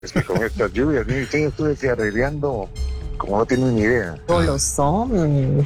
Es que con estas lluvias, mire, sí, estuve arregleando, como no tienen ni idea. Golosón.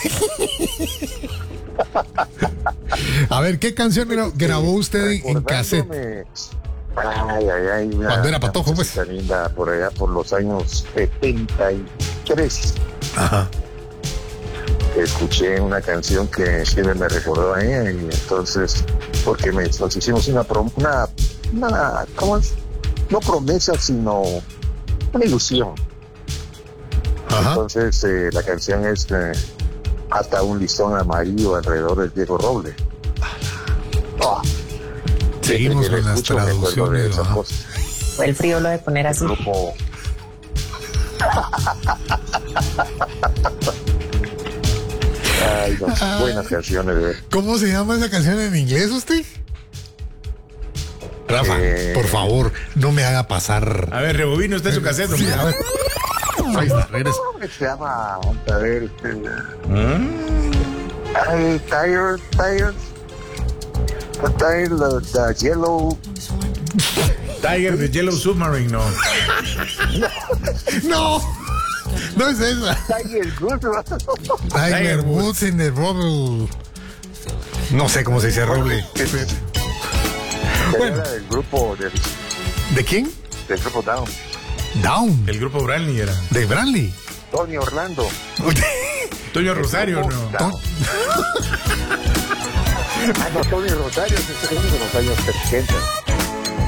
A ver, ¿qué canción grabó usted en cassette? Ay, Cuando era patojo, pues. Linda, por allá por los años 73. Ajá. Escuché una canción que siempre me recordó a ella, y entonces, porque nos hicimos una ¿cómo es? No promesa, sino una ilusión. Ajá. Entonces, la canción es Hasta un listón amarillo alrededor del viejo roble. Seguimos con las traducciones. El frío lo de poner así. Grupo. Ay, no, buenas canciones, ¿eh? ¿Cómo se llama esa canción en inglés usted? Rafa, por favor, no me haga pasar. A ver, rebobine usted su cassette. Sí, a ver. Ahí está, regresa. ¿Cómo se llama? A ver, Tired, the Yellow. Tiger de Yellow Submarine, no. No es esa. Tiger Woods. Tiger Woods in the Roble. No sé cómo se dice roble. Bueno. Era del grupo ¿De quién? del grupo Down. Down. El grupo Branly era. De Branly. Tony Orlando. Toño Rosario, no. Down. No, Tony Rosario es de los años 70.